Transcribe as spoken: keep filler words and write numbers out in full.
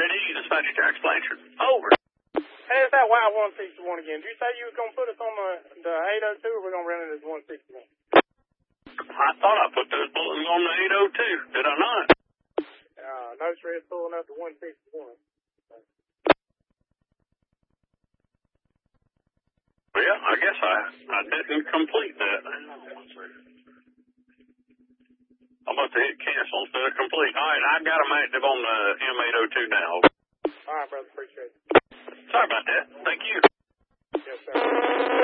City, dispatch Jack Blanchard. Over. Hey, it's that Y one sixty-one again. Did you say you was going to put us on the, the eight oh two, or we're going to run it as one sixty-one? I thought I put those bullets on the eight oh two. Did I not? Uh, no shred pulling up to one sixty-one. Well, yeah, I guess I, I didn't complete that. I'm about to hit cancel instead of complete. All right, I got them active on the M eight oh two now. All right, brother. Appreciate it. Sorry about that. Thank you. Yes, sir.